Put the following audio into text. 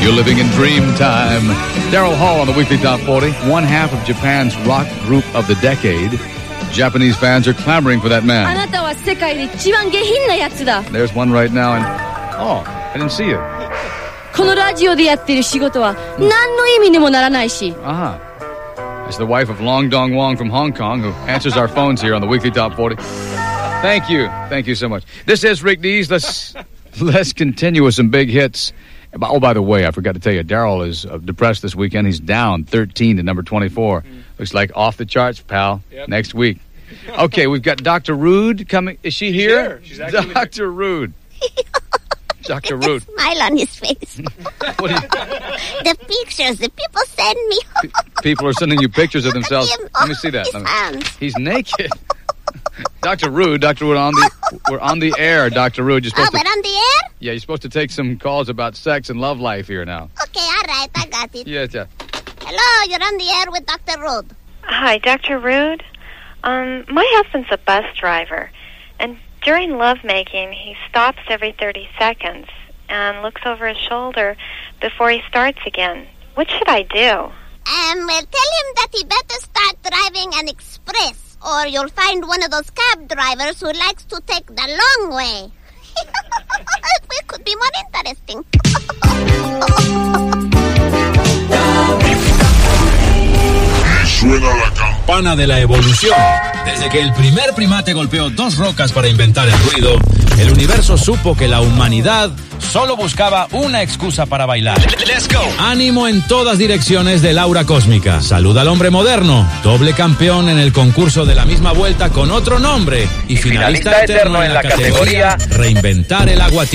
You're living in dream time. Daryl Hall on the Weekly Top 40. One half of Japan's rock group of the decade. Japanese fans are clamoring for that man. There's one right now and... Oh, I didn't see you. It's the wife of Long Dong Wong from Hong Kong who answers our phones here on the Weekly Top 40. Thank you. Thank you so much. This is Rick Dees. Let's continue with some big hits. Oh, by the way, I forgot to tell you, Daryl is depressed this weekend. He's down 13 to number 24. Looks like off the charts, pal. Yep. Next week. Okay, we've got Dr. Rude coming. Is she here? She's actually Dr. Rude. Dr. Rude. Smile on his face. The pictures the people send me. People are sending you pictures of themselves. Let me see that. He's naked. Dr. Rude, we're on the air, Dr. Rude. We're on the air? Yeah, you're supposed to take some calls about sex and love life here now. Okay, all right, I got it. Yeah. Hello, you're on the air with Dr. Rude. Hi, Dr. Rude. My husband's a bus driver, and during lovemaking, he stops every 30 seconds and looks over his shoulder before he starts again. What should I do? Well, tell him that he better start driving an express, or you'll find one of those cab drivers who likes to take the long way. It could be more interesting. Suena la campana de la evolución. Desde que el primer primate golpeó dos rocas para inventar el ruido, el universo supo que la humanidad solo buscaba una excusa para bailar. Let's go. Ánimo en todas direcciones del aura cósmica. Saluda al hombre moderno, doble campeón en el concurso de la misma vuelta con otro nombre y finalista eterno en la categoría Reinventar el agua.